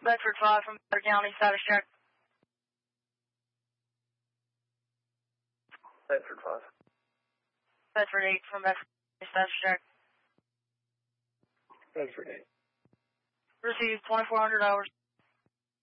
Bedford 5 from Bedford County, status check. Bedford 5. Bedford 8 from Bedford, status check. Bedford 8. Received 2400 hours.